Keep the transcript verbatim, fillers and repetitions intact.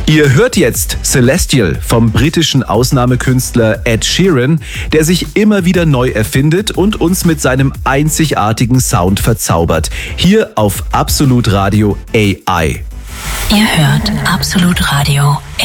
Ihr hört jetzt Celestial vom britischen Ausnahmekünstler Ed Sheeran, der sich immer wieder neu erfindet und uns mit seinem einzigartigen Sound verzaubert. Hier auf Absolut Radio A I. Ihr hört Absolut Radio